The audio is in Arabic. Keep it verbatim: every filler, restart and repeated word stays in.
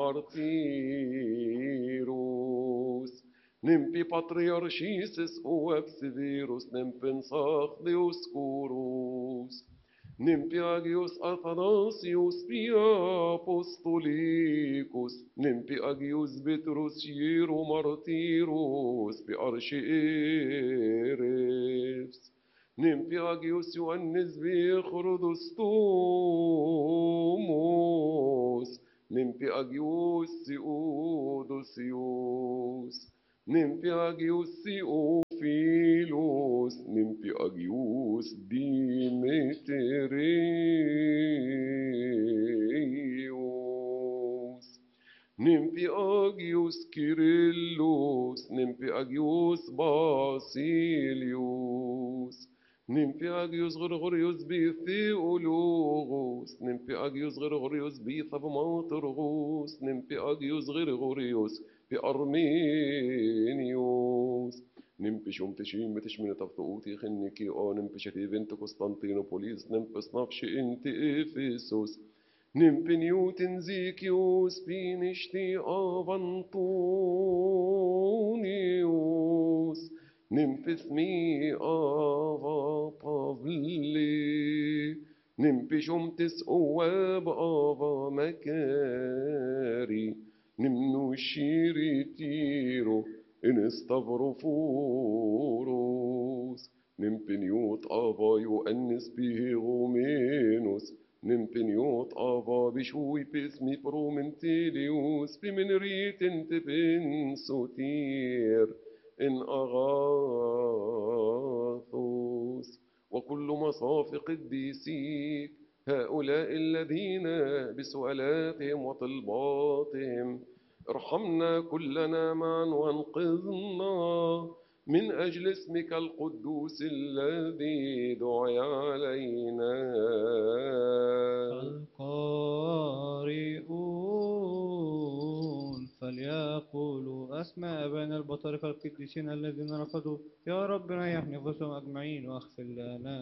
martyrus, nimpi patriarchisis o Severus, nimpensach Dioscorus, nimpi agios Athanasius pia apostolicus, nimpi agios Petrus hiero martyrus pi archieres, nimpi agios Ioannis Bechrodostomos, nimpi agios Theodosius, nimpi agios Theophilos, nimpi agios Demetrius, nimpi agios Kyrillos, nimpi agios Basilius, nimpi agios Gregorius Theologos, nimpi agios Gregorius Thaumaturgos, nimpi agios Gregorius Armenius, nimpi شومتشيم تشمين تفتوتي خنكي او nimpi شتي بنت قسطنطينوبوليس nimpi صنافشي انت افيسوس nimpi نيوتن زيكيوس بينشتي افانطونيوس nimpi ثمي افا بافلي nimpi شومتس اواب افا مكاري نمنو شيري تيرو إن استغرفوروس نمبنيوت آفا يؤنس به غومينوس نمبنيوت آفا بشوي باسمي برومنتيليوس بمن ريت انتبن سوتير إن أغاثوس وكل مصافق الديسيك هؤلاء الذين بسؤالاتهم وطلباتهم ارحمنا كلنا معا وانقذنا من أجل اسمك القدوس الذي دعي علينا. القارئون فليقولوا أسماء أبانا البطاركة القديسين الذين رفضوا يا رب ريح نفوسهم أجمعين واغفر لنا.